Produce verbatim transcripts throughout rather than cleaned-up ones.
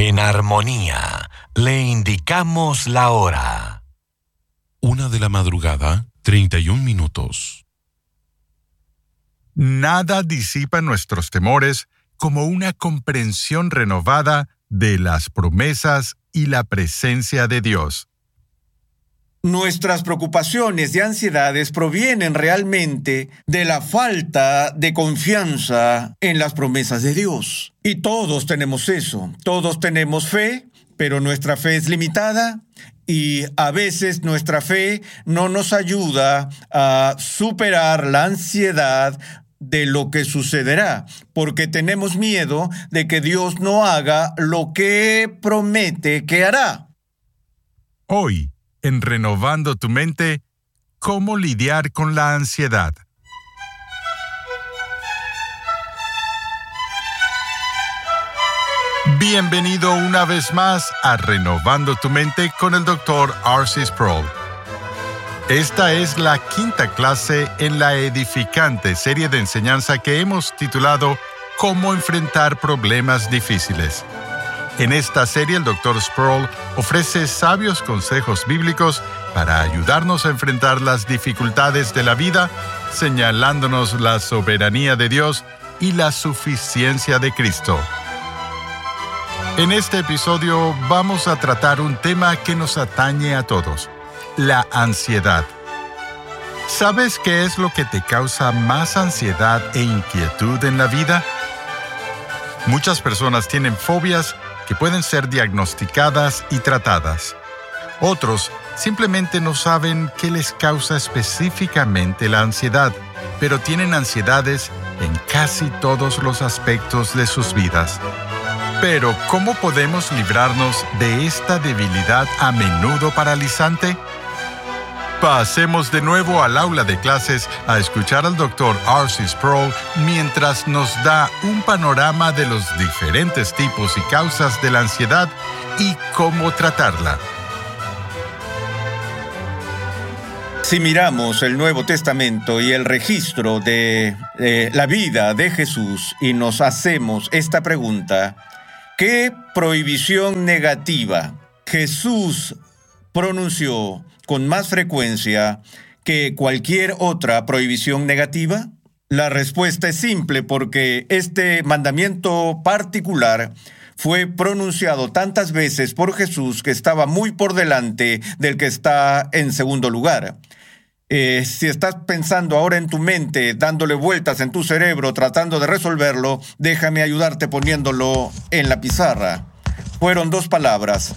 En armonía, le indicamos la hora. Una de la madrugada, treinta y un minutos. Nada disipa nuestros temores como una comprensión renovada de las promesas y la presencia de Dios. Nuestras preocupaciones y ansiedades provienen realmente de la falta de confianza en las promesas de Dios. Y todos tenemos eso. Todos tenemos fe, pero nuestra fe es limitada y a veces nuestra fe no nos ayuda a superar la ansiedad de lo que sucederá, porque tenemos miedo de que Dios no haga lo que promete que hará. Hoy, en Renovando tu Mente, ¿cómo lidiar con la ansiedad? Bienvenido una vez más a Renovando tu Mente con el doctor R C Sproul. Esta es la quinta clase en la edificante serie de enseñanza que hemos titulado Cómo enfrentar problemas difíciles. En esta serie, el doctor Sproul ofrece sabios consejos bíblicos para ayudarnos a enfrentar las dificultades de la vida, señalándonos la soberanía de Dios y la suficiencia de Cristo. En este episodio vamos a tratar un tema que nos atañe a todos: la ansiedad. ¿Sabes qué es lo que te causa más ansiedad e inquietud en la vida? Muchas personas tienen fobias que pueden ser diagnosticadas y tratadas. Otros simplemente no saben qué les causa específicamente la ansiedad, pero tienen ansiedades en casi todos los aspectos de sus vidas. Pero, ¿cómo podemos librarnos de esta debilidad a menudo paralizante? Pasemos de nuevo al aula de clases a escuchar al doctor R C Sproul mientras nos da un panorama de los diferentes tipos y causas de la ansiedad y cómo tratarla. Si miramos el Nuevo Testamento y el registro de eh, la vida de Jesús y nos hacemos esta pregunta: ¿qué prohibición negativa Jesús pronunció con más frecuencia que cualquier otra prohibición negativa? La respuesta es simple, porque este mandamiento particular fue pronunciado tantas veces por Jesús que estaba muy por delante del que está en segundo lugar. Eh, si estás pensando ahora en tu mente, dándole vueltas en tu cerebro, tratando de resolverlo, déjame ayudarte poniéndolo en la pizarra. Fueron dos palabras: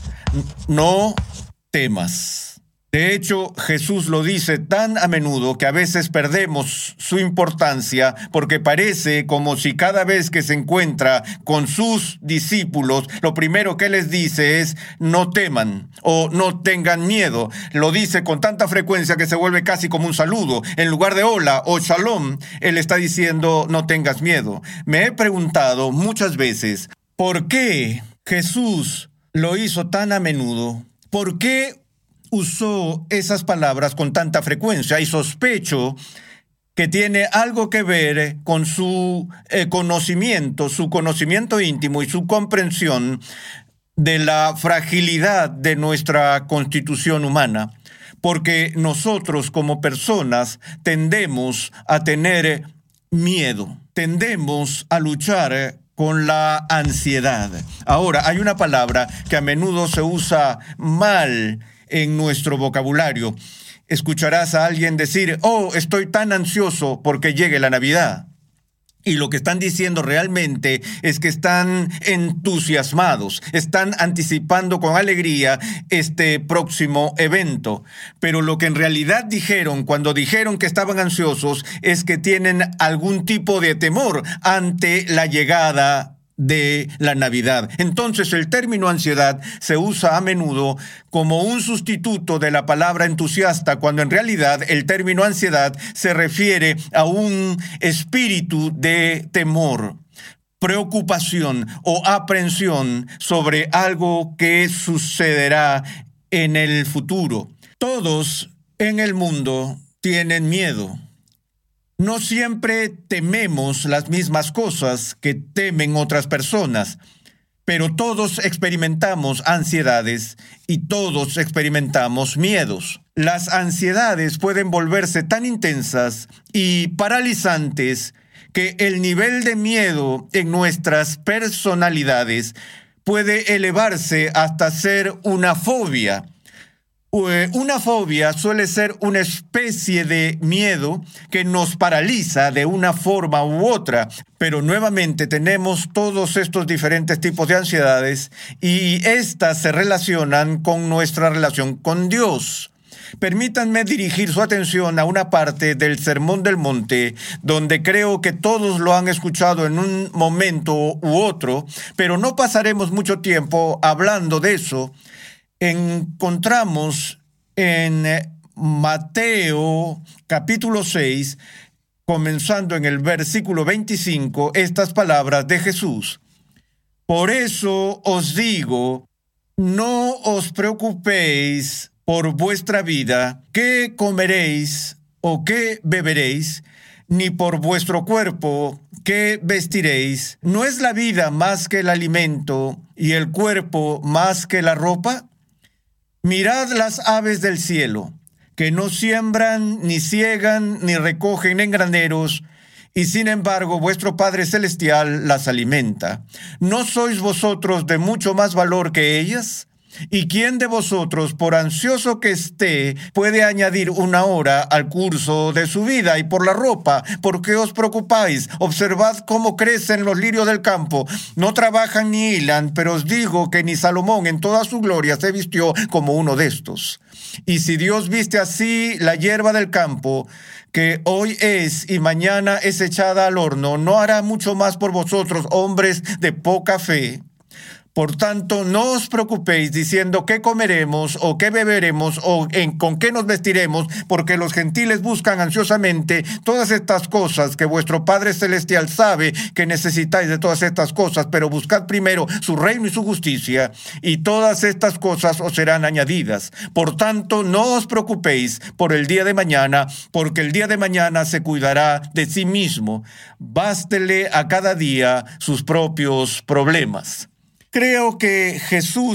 no temas. De hecho, Jesús lo dice tan a menudo que a veces perdemos su importancia, porque parece como si cada vez que se encuentra con sus discípulos, lo primero que les dice es no teman o no tengan miedo. Lo dice con tanta frecuencia que se vuelve casi como un saludo. En lugar de hola o shalom, él está diciendo no tengas miedo. Me he preguntado muchas veces, ¿por qué Jesús lo hizo tan a menudo? ¿Por qué usó esas palabras con tanta frecuencia? Y sospecho que tiene algo que ver con su eh, conocimiento, su conocimiento íntimo y su comprensión de la fragilidad de nuestra constitución humana. Porque nosotros como personas tendemos a tener miedo, tendemos a luchar con la ansiedad. Ahora, hay una palabra que a menudo se usa mal en nuestro vocabulario. Escucharás a alguien decir: oh, estoy tan ansioso porque llegue la Navidad. Y lo que están diciendo realmente es que están entusiasmados, están anticipando con alegría este próximo evento. Pero lo que en realidad dijeron cuando dijeron que estaban ansiosos es que tienen algún tipo de temor ante la llegada de la Navidad. Entonces, el término ansiedad se usa a menudo como un sustituto de la palabra entusiasta, cuando en realidad el término ansiedad se refiere a un espíritu de temor, preocupación o aprensión sobre algo que sucederá en el futuro. Todos en el mundo tienen miedo. No siempre tememos las mismas cosas que temen otras personas, pero todos experimentamos ansiedades y todos experimentamos miedos. Las ansiedades pueden volverse tan intensas y paralizantes que el nivel de miedo en nuestras personalidades puede elevarse hasta ser una fobia. Una fobia suele ser una especie de miedo que nos paraliza de una forma u otra, pero nuevamente tenemos todos estos diferentes tipos de ansiedades y estas se relacionan con nuestra relación con Dios. Permítanme dirigir su atención a una parte del Sermón del Monte, donde creo que todos lo han escuchado en un momento u otro, pero no pasaremos mucho tiempo hablando de eso. Encontramos en Mateo capítulo seis, comenzando en el versículo veinticinco, estas palabras de Jesús. Por eso os digo, no os preocupéis por vuestra vida, qué comeréis o qué beberéis, ni por vuestro cuerpo, qué vestiréis. ¿No es la vida más que el alimento y el cuerpo más que la ropa? Mirad las aves del cielo, que no siembran, ni ciegan, ni recogen en graneros, y sin embargo vuestro Padre Celestial las alimenta. ¿No sois vosotros de mucho más valor que ellas? ¿Y quién de vosotros, por ansioso que esté, puede añadir una hora al curso de su vida? Y por la ropa, ¿por qué os preocupáis? Observad cómo crecen los lirios del campo. No trabajan ni hilan, pero os digo que ni Salomón en toda su gloria se vistió como uno de estos. Y si Dios viste así la hierba del campo, que hoy es y mañana es echada al horno, ¿no hará mucho más por vosotros, hombres de poca fe? Por tanto, no os preocupéis diciendo qué comeremos o qué beberemos o en, con qué nos vestiremos, porque los gentiles buscan ansiosamente todas estas cosas que vuestro Padre Celestial sabe que necesitáis de todas estas cosas, pero buscad primero su reino y su justicia, y todas estas cosas os serán añadidas. Por tanto, no os preocupéis por el día de mañana, porque el día de mañana se cuidará de sí mismo. Bástele a cada día sus propios problemas. Creo que Jesús